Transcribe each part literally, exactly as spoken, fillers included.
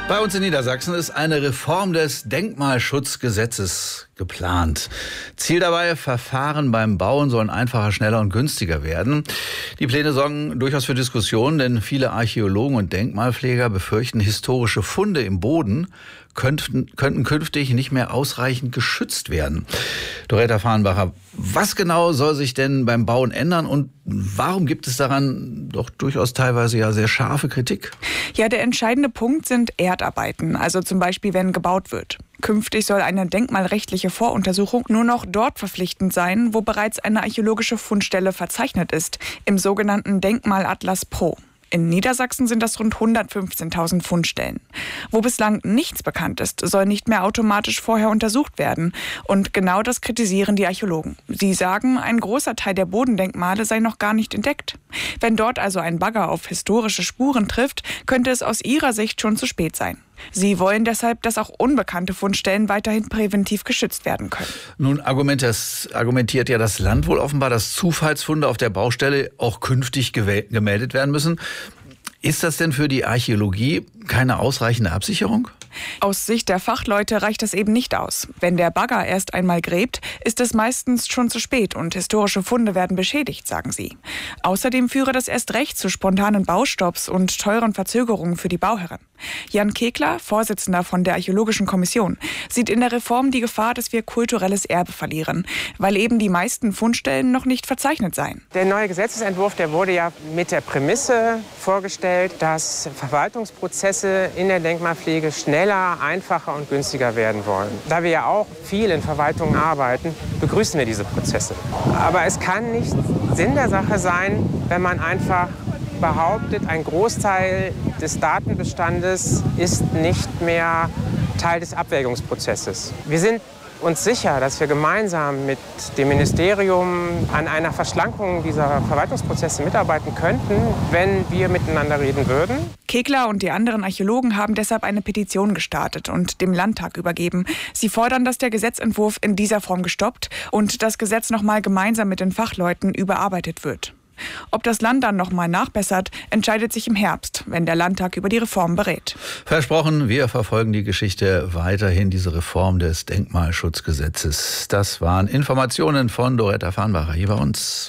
Bei uns in Niedersachsen ist eine Reform des Denkmalschutzgesetzes geplant. Ziel dabei, Verfahren beim Bauen sollen einfacher, schneller und günstiger werden. Die Pläne sorgen durchaus für Diskussionen, denn viele Archäologen und Denkmalpfleger befürchten, historische Funde im Boden könnten, könnten künftig nicht mehr ausreichend geschützt werden. Doretta Farnbacher, was genau soll sich denn beim Bauen ändern und warum gibt es daran doch durchaus teilweise ja sehr scharfe Kritik? Ja, der entscheidende Punkt sind Erdarbeiten, also zum Beispiel, wenn gebaut wird. Künftig soll eine denkmalrechtliche Voruntersuchung nur noch dort verpflichtend sein, wo bereits eine archäologische Fundstelle verzeichnet ist, im sogenannten Denkmalatlas Pro. In Niedersachsen sind das rund hundertfünfzehntausend Fundstellen. Wo bislang nichts bekannt ist, soll nicht mehr automatisch vorher untersucht werden. Und genau das kritisieren die Archäologen. Sie sagen, ein großer Teil der Bodendenkmale sei noch gar nicht entdeckt. Wenn dort also ein Bagger auf historische Spuren trifft, könnte es aus ihrer Sicht schon zu spät sein. Sie wollen deshalb, dass auch unbekannte Fundstellen weiterhin präventiv geschützt werden können. Nun argumentiert ja das Land wohl offenbar, dass Zufallsfunde auf der Baustelle auch künftig gemeldet werden müssen. Ist das denn für die Archäologie keine ausreichende Absicherung? Aus Sicht der Fachleute reicht das eben nicht aus. Wenn der Bagger erst einmal gräbt, ist es meistens schon zu spät und historische Funde werden beschädigt, sagen sie. Außerdem führe das erst recht zu spontanen Baustopps und teuren Verzögerungen für die Bauherren. Jan Kekler, Vorsitzender von der Archäologischen Kommission, sieht in der Reform die Gefahr, dass wir kulturelles Erbe verlieren, weil eben die meisten Fundstellen noch nicht verzeichnet seien. Der neue Gesetzesentwurf, der wurde ja mit der Prämisse vorgestellt, dass Verwaltungsprozesse in der Denkmalpflege schneller, einfacher und günstiger werden wollen. Da wir ja auch viel in Verwaltungen arbeiten, begrüßen wir diese Prozesse. Aber es kann nicht Sinn der Sache sein, wenn man einfach behauptet, ein Großteil des Datenbestandes ist nicht mehr Teil des Abwägungsprozesses. Wir sind uns sicher, dass wir gemeinsam mit dem Ministerium an einer Verschlankung dieser Verwaltungsprozesse mitarbeiten könnten, wenn wir miteinander reden würden. Kekler und die anderen Archäologen haben deshalb eine Petition gestartet und dem Landtag übergeben. Sie fordern, dass der Gesetzentwurf in dieser Form gestoppt und das Gesetz noch mal gemeinsam mit den Fachleuten überarbeitet wird. Ob das Land dann noch mal nachbessert, entscheidet sich im Herbst, wenn der Landtag über die Reform berät. Versprochen, wir verfolgen die Geschichte weiterhin, diese Reform des Denkmalschutzgesetzes. Das waren Informationen von Doretta Farnbacher hier bei uns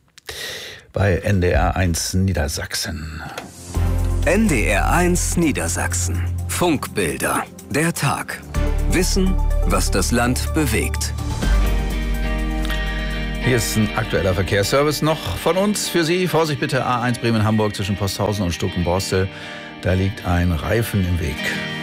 bei N D R eins Niedersachsen. N D R eins Niedersachsen. Funkbilder. Der Tag. Wissen, was das Land bewegt. Hier ist ein aktueller Verkehrsservice noch von uns für Sie. Vorsicht bitte, A eins Bremen-Hamburg zwischen Posthausen und Stuckenborstel. Da liegt ein Reifen im Weg.